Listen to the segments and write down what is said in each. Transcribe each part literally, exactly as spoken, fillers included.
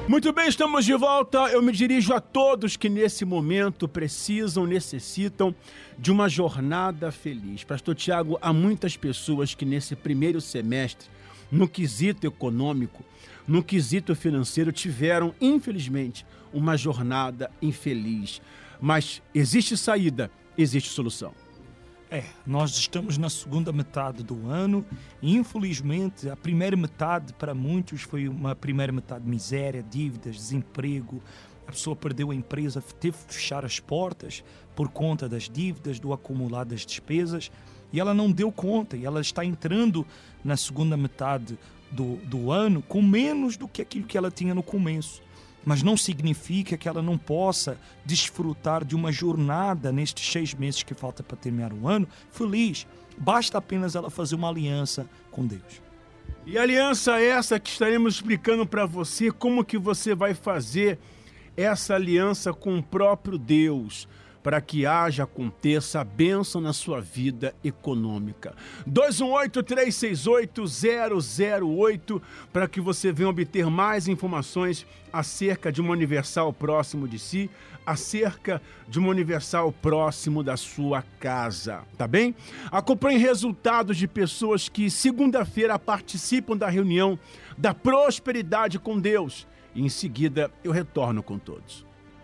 Muito bem, estamos de volta. Eu me dirijo a todos que nesse momento precisam, necessitam de uma jornada feliz. Pastor Tiago, há muitas pessoas que nesse primeiro semestre, no quesito econômico, no quesito financeiro, tiveram, infelizmente, uma jornada infeliz. Mas existe saída, existe solução. É, nós estamos na segunda metade do ano e, infelizmente, a primeira metade para muitos foi uma primeira metade de miséria, dívidas, desemprego. A pessoa perdeu a empresa, teve que fechar as portas por conta das dívidas, do acumular das despesas, e ela não deu conta, e ela está entrando na segunda metade do, do ano com menos do que aquilo que ela tinha no começo. Mas não significa que ela não possa desfrutar de uma jornada nestes seis meses que falta para terminar o ano feliz. Basta apenas ela fazer uma aliança com Deus. E aliança essa que estaremos explicando para você como que você vai fazer essa aliança com o próprio Deus, para que haja, aconteça a bênção na sua vida econômica. dois um oito, três seis oito, zero zero oito, para que você venha obter mais informações acerca de uma Universal próximo de si, acerca de uma Universal próximo da sua casa, tá bem? Acompanhe resultados de pessoas que segunda-feira participam da reunião da prosperidade com Deus. E em seguida eu retorno com todos.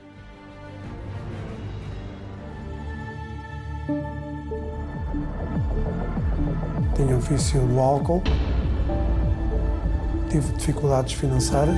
Tenho um vício do álcool, tive dificuldades financeiras.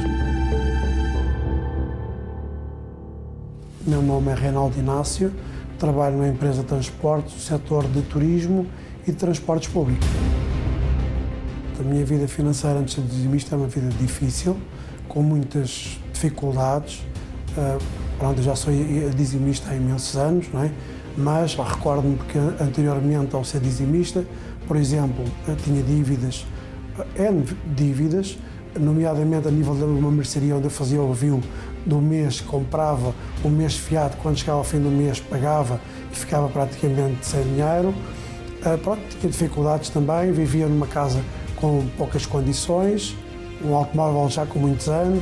Meu nome é Reinaldo Inácio, trabalho na empresa de transportes, no setor de turismo e de transportes públicos. A minha vida financeira antes de ser dizimista é uma vida difícil, com muitas dificuldades. Uh, pronto, eu já sou dizimista há imensos anos, não é? Mas recordo-me que anteriormente ao ser dizimista, por exemplo, eu tinha dívidas, N dívidas, nomeadamente a nível de uma mercearia onde eu fazia o review do mês, comprava o mês fiado, quando chegava ao fim do mês pagava e ficava praticamente sem dinheiro. Uh, pronto, tinha dificuldades também, vivia numa casa com poucas condições, um automóvel já com muitos anos.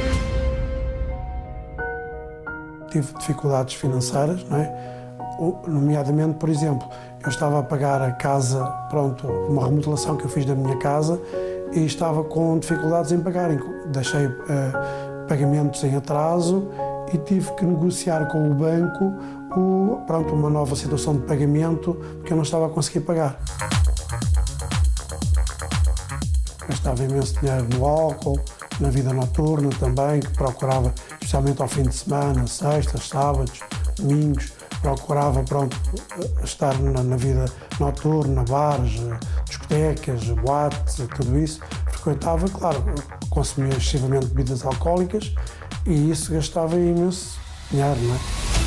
Tive dificuldades financeiras, não é? Nomeadamente, por exemplo, eu estava a pagar a casa, pronto, uma remodelação que eu fiz da minha casa e estava com dificuldades em pagar. Deixei uh, pagamentos em atraso e tive que negociar com o banco o, pronto, uma nova situação de pagamento porque eu não estava a conseguir pagar. Gastava imenso dinheiro no álcool, na vida noturna também, que procurava, especialmente ao fim de semana, sextas, sábados, domingos, procurava, pronto, estar na, na vida noturna, bares, discotecas, boates, tudo isso. Frequentava, claro, consumia excessivamente bebidas alcoólicas e isso gastava imenso dinheiro, não é?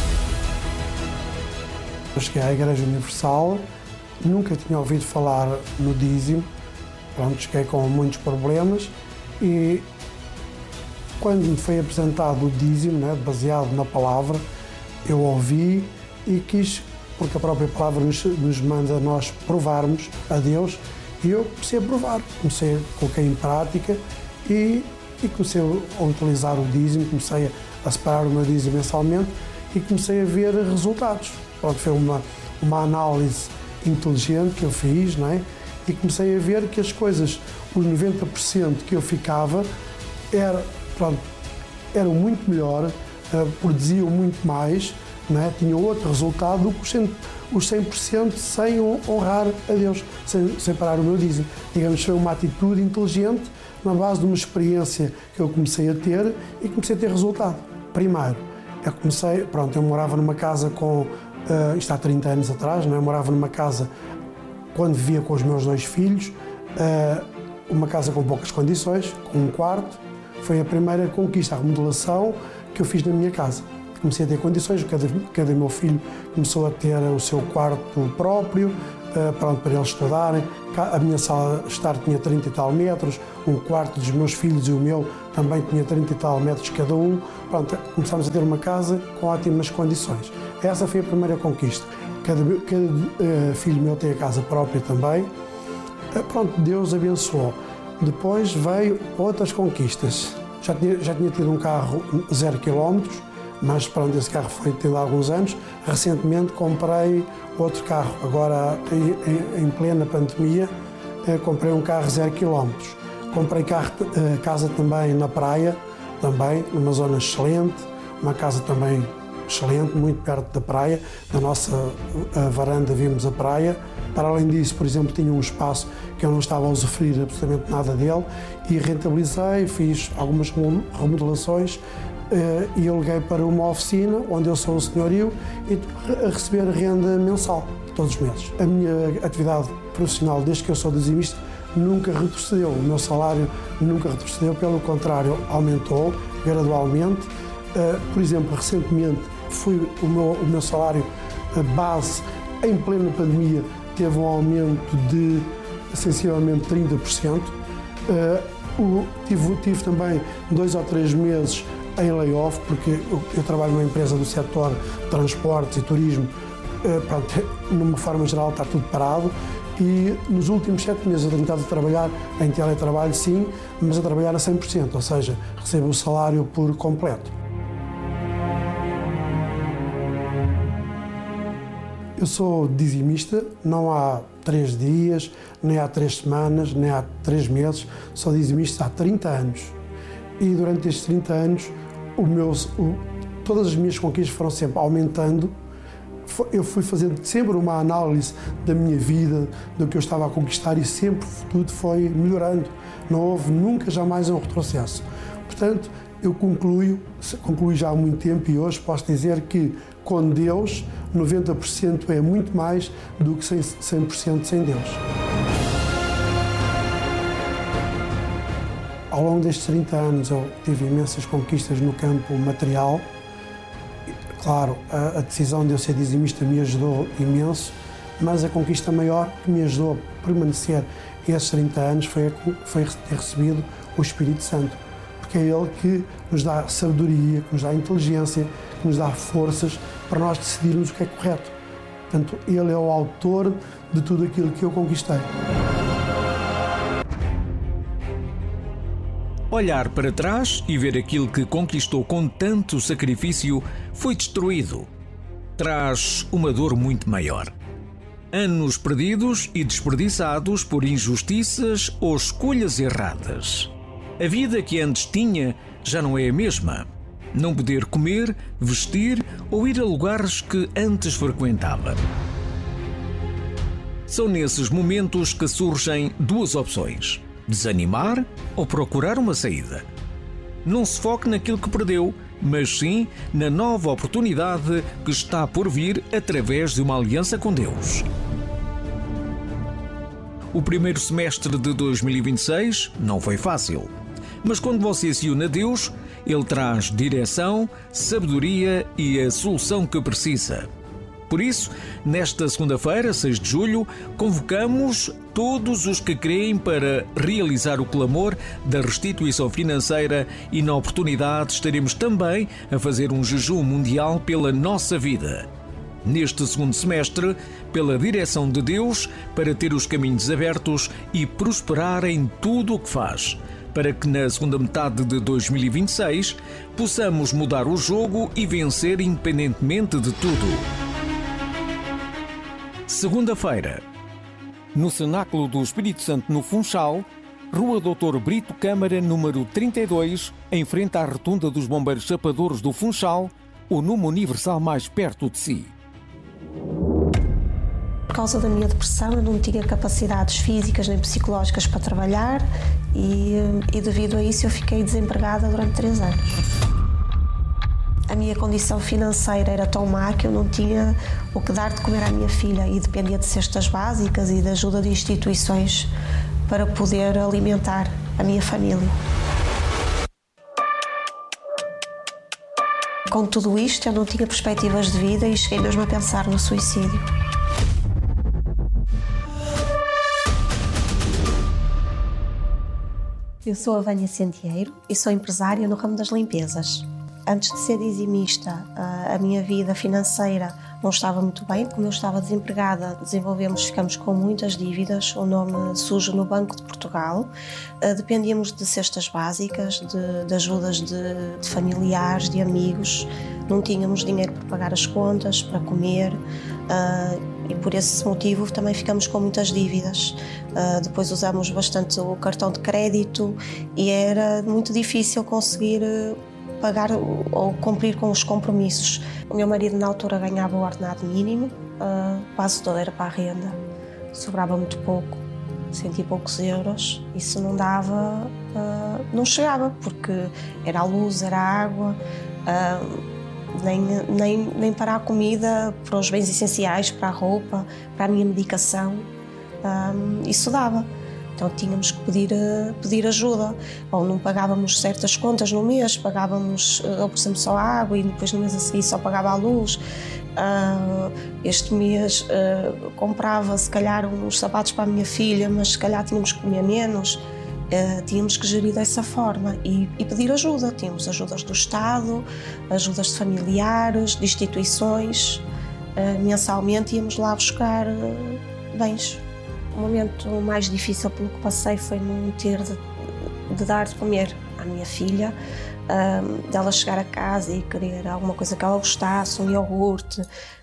Eu cheguei à Igreja Universal, nunca tinha ouvido falar no dízimo, pronto, cheguei com muitos problemas e quando me foi apresentado o dízimo, né, baseado na palavra, eu ouvi e quis, porque a própria palavra nos, nos manda a nós provarmos a Deus, e eu comecei a provar, comecei, coloquei em prática e, e comecei a utilizar o dízimo, comecei a separar o meu dízimo mensalmente e comecei a ver resultados. Pronto, foi uma, uma análise inteligente que eu fiz, não é? E comecei a ver que as coisas, os noventa por cento que eu ficava, era, pronto, eram muito melhor, uh, produziam muito mais, não é? Tinham outro resultado do que os cem por cento sem honrar a Deus, sem, sem parar o meu dízimo. Digamos, foi uma atitude inteligente na base de uma experiência que eu comecei a ter e comecei a ter resultado. Primeiro, eu comecei, pronto, eu morava numa casa com, uh, isto há trinta anos atrás, não é? Eu morava numa casa quando vivia com os meus dois filhos, uh, uma casa com poucas condições, com um quarto. Foi a primeira conquista, a remodelação que eu fiz na minha casa. Comecei a ter condições, cada, cada meu filho começou a ter o seu quarto próprio, uh, pronto, para eles estudarem. A minha sala de estar tinha trinta e tal metros, um quarto dos meus filhos e o meu também tinha trinta e tal metros cada um. Pronto, começámos a ter uma casa com ótimas condições. Essa foi a primeira conquista. Cada, cada uh, filho meu tem a casa própria também. Uh, pronto, Deus abençoou. Depois veio outras conquistas. Já tinha, já tinha tido um carro zero quilómetros, mas pronto, esse carro foi tendo há alguns anos. Recentemente comprei outro carro, agora em, em plena pandemia, comprei um carro zero quilómetros. Comprei carro, casa também na praia, também numa zona excelente, uma casa também excelente, muito perto da praia. Na nossa varanda vimos a praia. Para além disso, por exemplo, tinha um espaço que eu não estava a usufruir absolutamente nada dele e rentabilizei, fiz algumas remodelações e aluguei para uma oficina onde eu sou o senhorio e a receber renda mensal todos os meses. A minha atividade profissional, desde que eu sou dizimista, nunca retrocedeu. O meu salário nunca retrocedeu, pelo contrário, aumentou gradualmente. Por exemplo, recentemente fui, o, meu, o meu salário base em plena pandemia teve um aumento de sensivelmente trinta por cento. Uh, tive, tive também dois ou três meses em layoff, porque eu, eu trabalho numa empresa do setor de transportes e turismo. Uh, pronto, numa forma geral está tudo parado e nos últimos sete meses eu tenho estado a trabalhar em teletrabalho, sim, mas a trabalhar a cem por cento, ou seja, recebo o salário por completo. Eu sou dizimista, não há três dias, nem há três semanas, nem há três meses, sou dizimista há trinta anos. E durante estes trinta anos, o meu, o, todas as minhas conquistas foram sempre aumentando. Eu fui fazendo sempre uma análise da minha vida, do que eu estava a conquistar e sempre tudo foi melhorando. Não houve nunca, jamais um retrocesso. Portanto, eu concluo, concluo já há muito tempo e hoje posso dizer que com Deus, noventa por cento é muito mais do que cem por cento sem Deus. Ao longo destes trinta anos eu tive imensas conquistas no campo material. Claro, a, a decisão de eu ser dizimista me ajudou imenso, mas a conquista maior que me ajudou a permanecer esses trinta anos foi, foi ter recebido o Espírito Santo, porque é Ele que nos dá sabedoria, que nos dá inteligência, que nos dá forças para nós decidirmos o que é correto. Portanto, Ele é o autor de tudo aquilo que eu conquistei. Olhar para trás e ver aquilo que conquistou com tanto sacrifício foi destruído. Traz uma dor muito maior. Anos perdidos e desperdiçados por injustiças ou escolhas erradas. A vida que antes tinha já não é a mesma. Não poder comer, vestir ou ir a lugares que antes frequentava. São nesses momentos que surgem duas opções: desanimar ou procurar uma saída. Não se foque naquilo que perdeu, mas sim na nova oportunidade que está por vir através de uma aliança com Deus. O primeiro semestre de dois mil e vinte e seis não foi fácil, mas quando você se une a Deus, Ele traz direção, sabedoria e a solução que precisa. Por isso, nesta segunda-feira, seis de julho, convocamos todos os que creem para realizar o clamor da restituição financeira e, na oportunidade, estaremos também a fazer um jejum mundial pela nossa vida. Neste segundo semestre, pela direção de Deus, para ter os caminhos abertos e prosperar em tudo o que faz, para que na segunda metade de dois mil e vinte e seis possamos mudar o jogo e vencer independentemente de tudo. Segunda-feira, no Cenáculo do Espírito Santo no Funchal, Rua doutor Brito Câmara, número trinta e dois, em frente à rotunda dos Bombeiros Chapadores do Funchal, o Numa Universal mais perto de si. Por causa da minha depressão, eu não tinha capacidades físicas nem psicológicas para trabalhar e, e devido a isso eu fiquei desempregada durante três anos. A minha condição financeira era tão má que eu não tinha o que dar de comer à minha filha e dependia de cestas básicas e da ajuda de instituições para poder alimentar a minha família. Com tudo isto, eu não tinha perspectivas de vida e cheguei mesmo a pensar no suicídio. Eu sou a Vânia Centeiro e sou empresária no ramo das limpezas. Antes de ser dizimista, a minha vida financeira não estava muito bem. Como eu estava desempregada, desenvolvemos, ficamos com muitas dívidas, o nome sujo no Banco de Portugal. Dependíamos de cestas básicas, de, de ajudas de, de familiares, de amigos. Não tínhamos dinheiro para pagar as contas, para comer, e por esse motivo também ficamos com muitas dívidas. Depois usamos bastante o cartão de crédito e era muito difícil conseguir pagar ou cumprir com os compromissos. O meu marido na altura ganhava o ordenado mínimo, uh, quase todo era para a renda, sobrava muito pouco, cento e poucos euros, isso não dava, uh, não chegava, porque era a luz, era a água, uh, nem, nem, nem para a comida, para os bens essenciais, para a roupa, para a minha medicação, uh, isso dava. Então tínhamos que pedir, pedir ajuda, ou não pagávamos certas contas no mês, pagávamos, ou por exemplo, só a água e depois no mês a seguir só pagava a luz. Uh, este mês uh, comprava se calhar uns sapatos para a minha filha, mas se calhar tínhamos que comer menos. Uh, tínhamos que gerir dessa forma e, e pedir ajuda. Tínhamos ajudas do Estado, ajudas de familiares, de instituições. Uh, mensalmente íamos lá buscar uh, bens. O momento mais difícil pelo que passei foi não ter de, de dar de comer à minha filha, um, dela chegar a casa e querer alguma coisa que ela gostasse, um iogurte,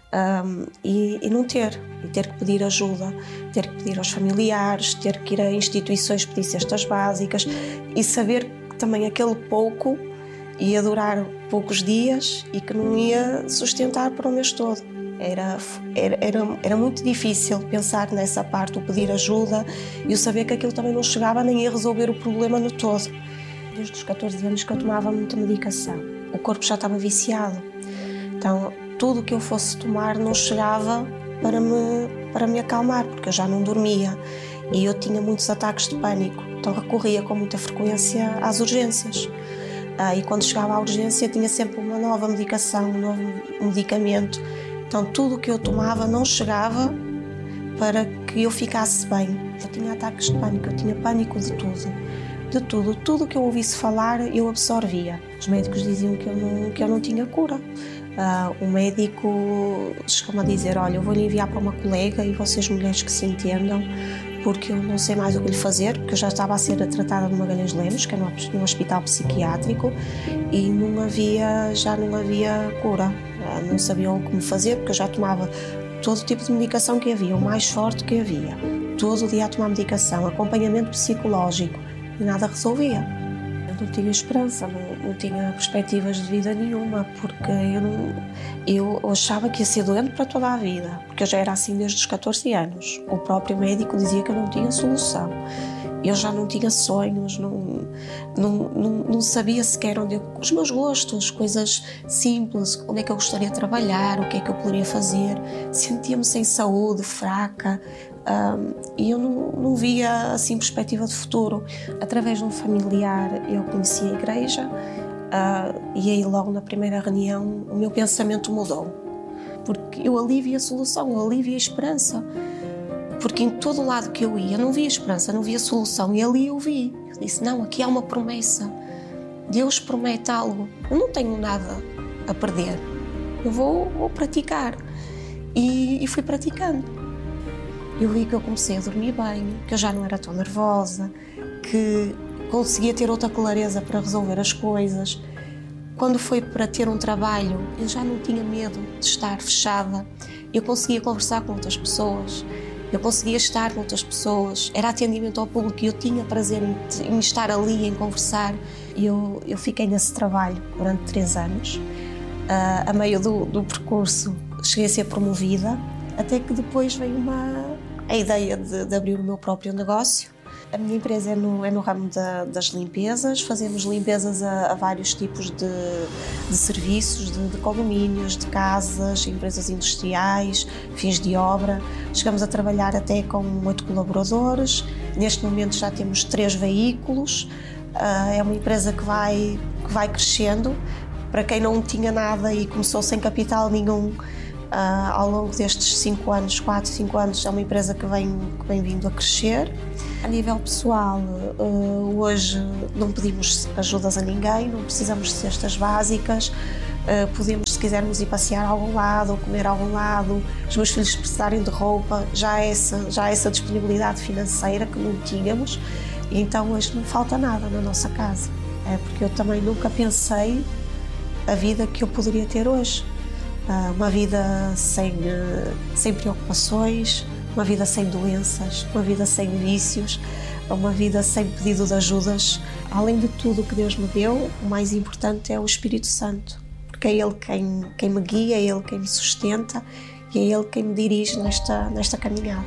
um, e, e não ter, e ter que pedir ajuda, ter que pedir aos familiares, ter que ir a instituições pedir cestas básicas e saber que também aquele pouco ia durar poucos dias e que não ia sustentar para o mês todo. Era, era, era, era muito difícil pensar nessa parte, o pedir ajuda e o saber que aquilo também não chegava nem ia resolver o problema no todo. Desde os catorze anos que eu tomava muita medicação, o corpo já estava viciado, então tudo o que eu fosse tomar não chegava para me, para me acalmar, porque eu já não dormia e eu tinha muitos ataques de pânico, então recorria com muita frequência às urgências. Ah, e quando chegava à urgência tinha sempre uma nova medicação, um novo medicamento. Então tudo o que eu tomava não chegava para que eu ficasse bem. Eu tinha ataques de pânico, eu tinha pânico de tudo, de tudo. Tudo que eu ouvisse falar eu absorvia. Os médicos diziam que eu não, que eu não tinha cura. Uh, o médico chegou-me a dizer, olha, eu vou-lhe enviar para uma colega e vocês mulheres que se entendam, porque eu não sei mais o que lhe fazer, porque eu já estava a ser tratada no Magalhães Lemos, que é num hospital psiquiátrico, e não havia, já não havia cura. Não sabiam o que me fazer, porque eu já tomava todo tipo de medicação que havia, o mais forte que havia. Todo o dia a tomar medicação, acompanhamento psicológico, e nada resolvia. Eu não tinha esperança, não, não tinha perspectivas de vida nenhuma, porque eu, não, eu achava que ia ser doente para toda a vida, porque eu já era assim desde os catorze anos. O próprio médico dizia que eu não tinha solução. Eu já não tinha sonhos, não, não, não, não sabia sequer onde eu, os meus gostos, coisas simples, onde é que eu gostaria de trabalhar, o que é que eu poderia fazer. Sentia-me sem saúde, fraca, um, e eu não, não via assim perspectiva de futuro. Através de um familiar eu conheci a igreja, uh, e aí logo na primeira reunião o meu pensamento mudou, porque eu ali via a solução, eu ali via a esperança. Porque em todo lado que eu ia, não via esperança, não via solução. E ali eu vi. Eu disse, não, aqui há uma promessa. Deus promete algo. Eu não tenho nada a perder. Eu vou, vou praticar. E, e fui praticando. Eu vi que eu comecei a dormir bem, que eu já não era tão nervosa, que conseguia ter outra clareza para resolver as coisas. Quando foi para ter um trabalho, eu já não tinha medo de estar fechada. Eu conseguia conversar com outras pessoas. Eu conseguia estar com outras pessoas, era atendimento ao público e eu tinha prazer em, em estar ali, em conversar. E eu, eu fiquei nesse trabalho durante três anos. Uh, a meio do, do percurso cheguei a ser promovida, até que depois veio uma, a ideia de, de abrir o meu próprio negócio. A minha empresa é no, é no ramo da, das limpezas, fazemos limpezas a, a vários tipos de, de serviços, de, de condomínios, de casas, empresas industriais, fins de obra. Chegamos a trabalhar até com oito colaboradores, neste momento já temos três veículos, uh, é uma empresa que vai, que vai crescendo. Para quem não tinha nada e começou sem capital nenhum, Uh, ao longo destes cinco anos, quatro, cinco anos, é uma empresa que vem, que vem vindo a crescer. A nível pessoal, uh, hoje não pedimos ajudas a ninguém, não precisamos de cestas básicas, uh, podemos, se quisermos, ir passear a algum lado, ou comer a algum lado, os meus filhos precisarem de roupa, já há essa, já há essa disponibilidade financeira que não tínhamos, e então hoje não falta nada na nossa casa. É porque eu também nunca pensei a vida que eu poderia ter hoje. Uma vida sem, sem preocupações, uma vida sem doenças, uma vida sem vícios, uma vida sem pedido de ajudas. Além de tudo o que Deus me deu, o mais importante é o Espírito Santo, porque é Ele quem, quem me guia, é Ele quem me sustenta e é Ele quem me dirige nesta, nesta caminhada.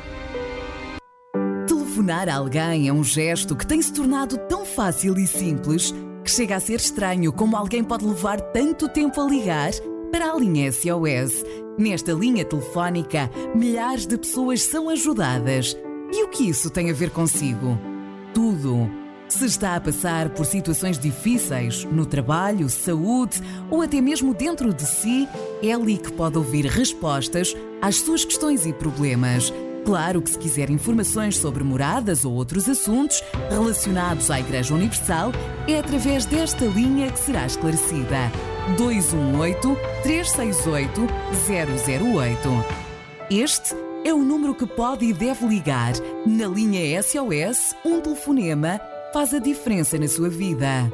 Telefonar a alguém é um gesto que tem se tornado tão fácil e simples que chega a ser estranho como alguém pode levar tanto tempo a ligar para a linha S O S. Nesta linha telefónica, milhares de pessoas são ajudadas. E o que isso tem a ver consigo? Tudo. Se está a passar por situações difíceis, no trabalho, saúde ou até mesmo dentro de si, é ali que pode ouvir respostas às suas questões e problemas. Claro que se quiser informações sobre moradas ou outros assuntos relacionados à Igreja Universal, é através desta linha que será esclarecida. dois um oito, três seis oito, zero zero oito. Este é o número que pode e deve ligar. Na linha S O S, um telefonema faz a diferença na sua vida.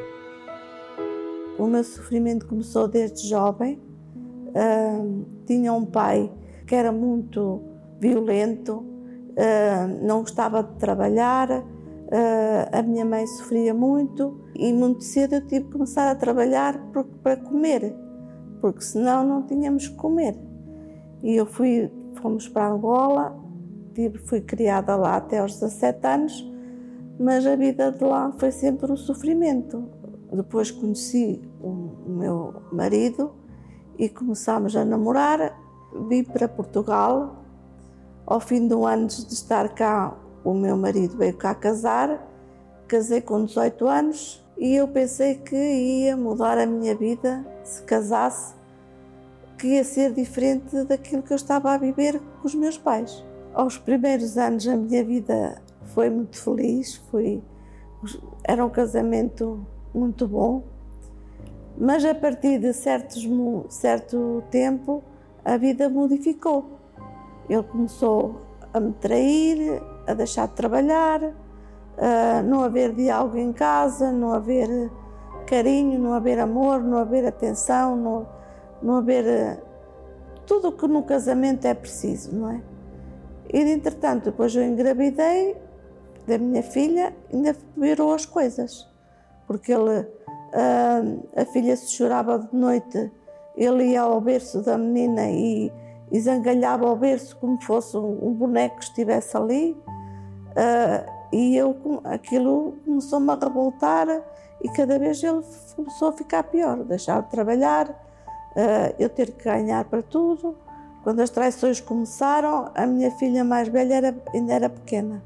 O meu sofrimento começou desde jovem. Uh, tinha um pai que era muito violento, uh, não gostava de trabalhar, uh, a minha mãe sofria muito e muito cedo eu tive que começar a trabalhar por, para comer, porque senão não tínhamos que comer. E eu fui, fomos para Angola, tive, fui criada lá até aos dezassete anos, mas a vida de lá foi sempre um sofrimento. Depois conheci o, o meu marido e começámos a namorar, vim para Portugal. Ao fim de um ano de estar cá, o meu marido veio cá casar, casei com dezoito anos e eu pensei que ia mudar a minha vida se casasse, que ia ser diferente daquilo que eu estava a viver com os meus pais. Aos primeiros anos a minha vida foi muito feliz, foi, era um casamento muito bom, mas a partir de certos, certo tempo a vida modificou. Ele começou a me trair, a deixar de trabalhar, a não haver diálogo em casa, não haver carinho, não haver amor, não haver atenção, não, não haver tudo o que no casamento é preciso, não é? E, entretanto, depois eu engravidei da minha filha, ainda virou as coisas, porque ele, a, a filha se chorava de noite, ele ia ao berço da menina e e zangalhava ao berço como fosse um, um boneco que estivesse ali, uh, e eu, aquilo começou-me a revoltar e cada vez ele começou a ficar pior, deixar de trabalhar, uh, eu ter que ganhar para tudo. Quando as traições começaram, a minha filha mais velha era, ainda era pequena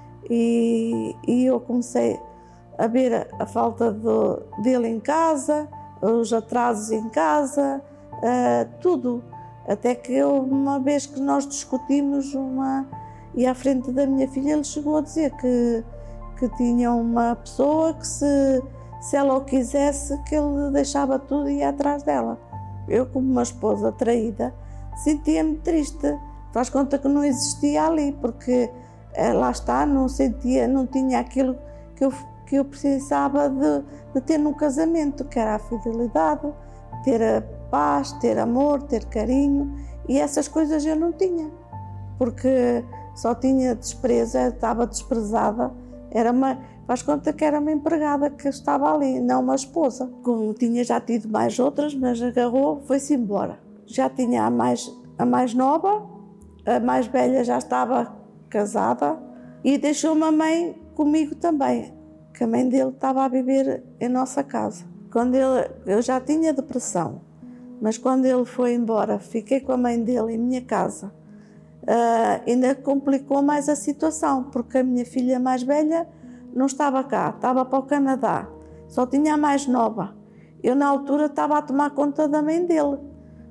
e, e eu comecei a ver a, a falta do, dele em casa, os atrasos em casa, uh, tudo. Até que eu, uma vez que nós discutimos, uma, e à frente da minha filha, ele chegou a dizer que, que tinha uma pessoa que se, se ela o quisesse, que ele deixava tudo e ia atrás dela. Eu, como uma esposa traída, sentia-me triste. Faz conta que não existia ali, porque lá está, não sentia, não tinha aquilo que eu, que eu precisava de, de ter num casamento, que era a fidelidade, ter a paz, ter amor, ter carinho, e essas coisas eu não tinha, porque só tinha desprezo, estava desprezada, era uma, faz conta que era uma empregada que estava ali, não uma esposa. Como tinha já tido mais outras, mas agarrou, foi-se embora. Já tinha a mais, a mais nova, a mais velha já estava casada e deixou-me a mãe comigo também, que a mãe dele estava a viver em nossa casa. Quando ele, eu já tinha depressão, mas quando ele foi embora, fiquei com a mãe dele em minha casa. Uh, ainda complicou mais a situação, porque a minha filha mais velha não estava cá, estava para o Canadá, só tinha a mais nova. Eu, na altura, estava a tomar conta da mãe dele,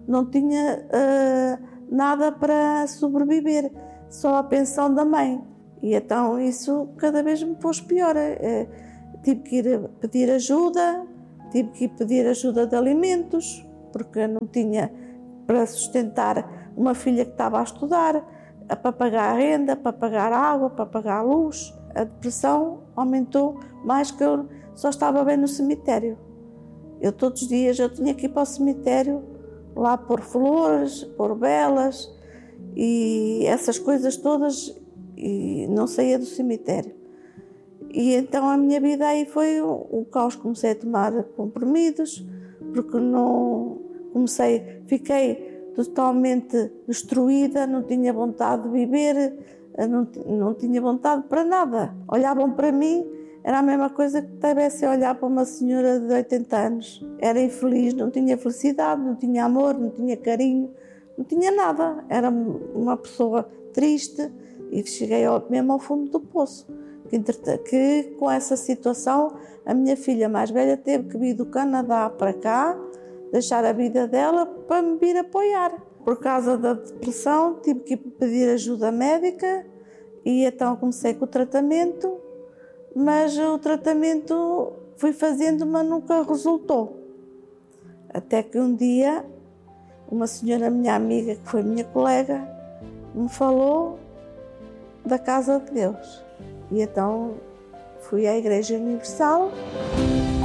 não tinha uh, nada para sobreviver, só a pensão da mãe. E então isso cada vez me pôs pior. Uh, tive que ir pedir ajuda, tive que ir pedir ajuda de alimentos, porque não tinha para sustentar uma filha que estava a estudar, para pagar a renda, para pagar a água, para pagar a luz. A depressão aumentou mais que eu só estava bem no cemitério. Eu todos os dias eu tinha que ir para o cemitério, lá pôr flores, pôr velas e essas coisas todas, e não saía do cemitério. E então a minha vida aí foi um caos. Comecei a tomar comprimidos, porque não comecei, fiquei totalmente destruída, não tinha vontade de viver, não, não tinha vontade para nada. Olhavam para mim, era a mesma coisa que tivesse a olhar para uma senhora de oitenta anos. Era infeliz, não tinha felicidade, não tinha amor, não tinha carinho, não tinha nada. Era uma pessoa triste e cheguei ao, mesmo ao fundo do poço. Que, que com essa situação a minha filha mais velha teve que vir do Canadá para cá, deixar a vida dela para me vir apoiar. Por causa da depressão tive que pedir ajuda médica e então comecei com o tratamento, mas o tratamento fui fazendo, mas nunca resultou. Até que um dia uma senhora, minha amiga, que foi minha colega, me falou da Casa de Deus. E então fui à Igreja Universal.